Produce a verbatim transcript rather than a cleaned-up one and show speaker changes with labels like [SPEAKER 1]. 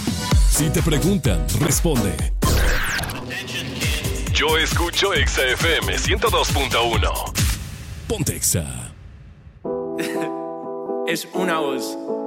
[SPEAKER 1] Si te preguntan, responde. Yo escucho Exa F M ciento dos punto uno. Ponte Exa.
[SPEAKER 2] Es una voz.